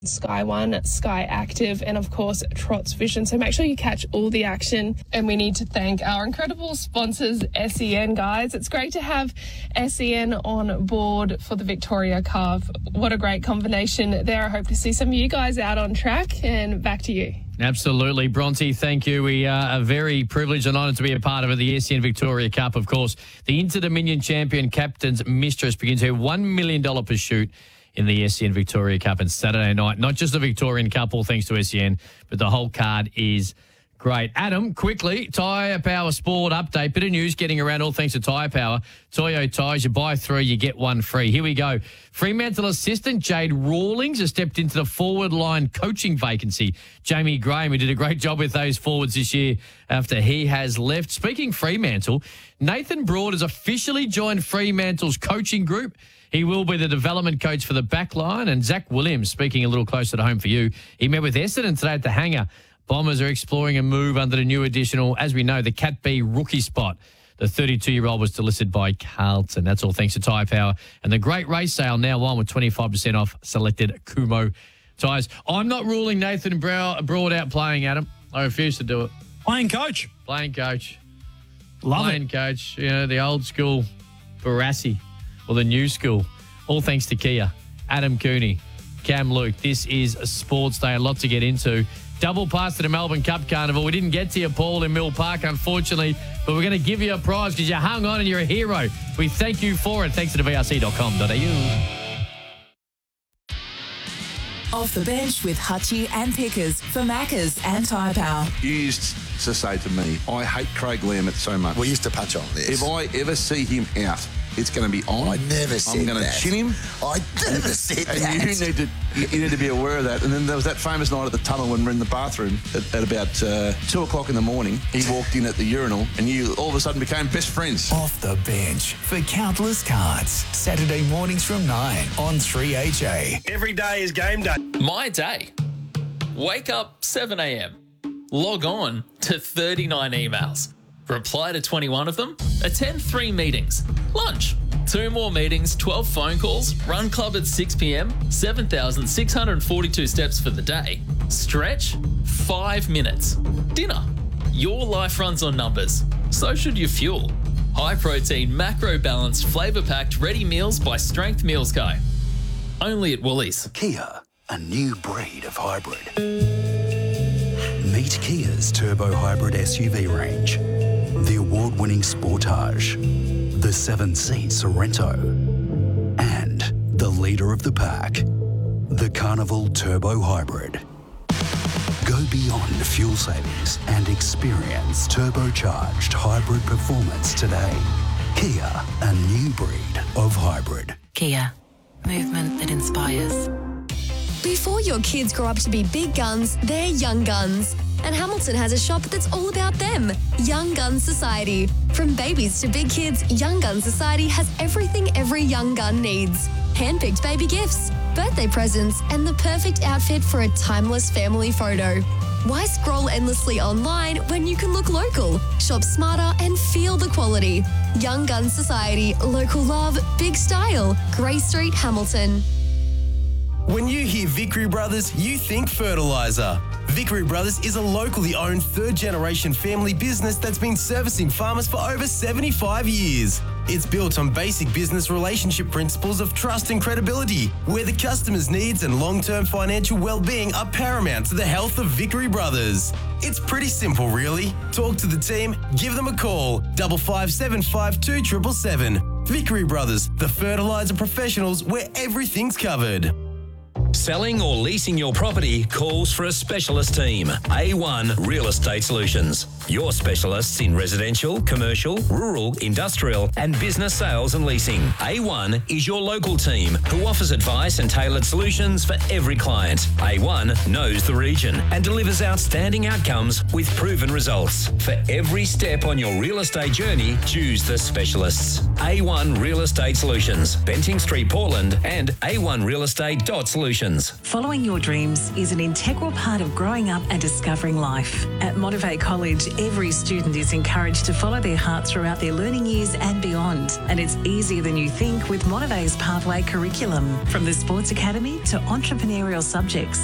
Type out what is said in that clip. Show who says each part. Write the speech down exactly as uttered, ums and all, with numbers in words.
Speaker 1: Sky One, Sky Active, and of course Trots Vision. So make sure you catch all the action. And we need to thank our incredible sponsors, S E N, guys. It's great to have S E N on board for the Victoria Cup. What a great combination there. I hope to see some of you guys out on track. And back to you.
Speaker 2: Absolutely. Bronte, thank you. We are very privileged and honoured to be a part of it. The S E N Victoria Cup, of course. The Inter-Dominion champion captain's mistress begins her one million dollars pursuit in the S E N Victoria Cup on Saturday night. Not just the Victorian Cup, all thanks to S E N, but the whole card is great. Adam, quickly, Tyre Power Sport update. Bit of news getting around, all thanks to Tyre Power. Toyo Tyres, you buy three, you get one free. Here we go. Fremantle assistant Jade Rawlings has stepped into the forward line coaching vacancy. Jamie Graham, who did a great job with those forwards this year after he has left. Speaking Fremantle, Nathan Broad has officially joined Fremantle's coaching group. He will be the development coach for the back line. And Zach Williams, speaking a little closer to home for you, he met with Essendon today at the hangar. Bombers are exploring a move under the new additional, as we know, the Cat B rookie spot. The thirty-two-year-old was solicited by Carlton. That's all thanks to Tyre Power. And the great race sale now on with twenty-five percent off selected Kumo tyres. I'm not ruling Nathan Broad out playing, Adam. I refuse to do it.
Speaker 3: Playing coach.
Speaker 2: Playing coach.
Speaker 3: Love
Speaker 2: playing
Speaker 3: it.
Speaker 2: coach. You know, the old school Barassi. Or the new school. All thanks to Kia. Adam Cooney, Cam Luke. This is a sports day. A lot to get into. Double pass to the Melbourne Cup Carnival. We didn't get to you, Paul, in Mill Park, unfortunately, but we're going to give you a prize because you hung on and you're a hero. We thank you for it. Thanks to the V R C dot com dot a u.
Speaker 4: Off the bench with Hutchie and Pickers for Maccas and Tyre Power.
Speaker 5: You used to say to me, I hate Craig Lambert so much.
Speaker 6: We used to punch on this.
Speaker 5: If I ever see him out, it's going to be on.
Speaker 6: I never said
Speaker 5: I'm going to
Speaker 6: that.
Speaker 5: chin him.
Speaker 6: I never said
Speaker 5: and
Speaker 6: that.
Speaker 5: you need to you need to be aware of that. And then there was that famous night at the tunnel when we're in the bathroom at, at about uh, two o'clock in the morning. He walked in at the urinal, and you all of a sudden became best friends.
Speaker 7: Off the bench for Countless Cards. Saturday mornings from nine on three H A.
Speaker 3: Every day is game day.
Speaker 8: My day. Wake up seven a.m. Log on to thirty-nine emails. Reply to twenty-one of them. Attend three meetings. Lunch. Two more meetings, twelve phone calls. Run club at six p.m. seven thousand six hundred forty-two steps for the day. Stretch. Five minutes. Dinner. Your life runs on numbers. So should your fuel. High protein, macro balanced, flavour packed ready meals by Strength Meals Co. Only at Woolies.
Speaker 7: Kia, a new breed of hybrid. Meet Kia's turbo hybrid S U V range. The award-winning Sportage, the seven-seat Sorrento, and the leader of the pack, the Carnival Turbo Hybrid. Go beyond fuel savings and experience turbocharged hybrid performance today. Kia, a new breed of hybrid.
Speaker 9: Kia, movement that inspires.
Speaker 10: Before your kids grow up to be big guns, they're young guns. And Hamilton has a shop that's all about them. Young Guns Society. From babies to big kids, Young Guns Society has everything every young gun needs. Handpicked baby gifts, birthday presents, and the perfect outfit for a timeless family photo. Why scroll endlessly online when you can look local, shop smarter, and feel the quality? Young Guns Society. Local love, big style. Grey Street, Hamilton.
Speaker 11: When you hear Vickery Brothers, you think fertiliser. Vickery Brothers is a locally owned third-generation family business that's been servicing farmers for over seventy-five years. It's built on basic business relationship principles of trust and credibility, where the customer's needs and long-term financial well-being are paramount to the health of Vickery Brothers. It's pretty simple, really. Talk to the team, give them a call, double five seven five two seven seven seven. Vickery Brothers, the fertiliser professionals where everything's covered.
Speaker 12: Selling or leasing your property calls for a specialist team. A one Real Estate Solutions. Your specialists in residential, commercial, rural, industrial and business sales and leasing. A one is your local team who offers advice and tailored solutions for every client. A one knows the region and delivers outstanding outcomes with proven results. For every step on your real estate journey, choose the specialists. A one Real Estate Solutions. Benting Street, Portland and a one real estate dot solutions. Solutions.
Speaker 13: Following your dreams is an integral part of growing up and discovering life. At Motivate College, every student is encouraged to follow their heart throughout their learning years and beyond. And it's easier than you think with Motivate's Pathway curriculum. From the sports academy to entrepreneurial subjects,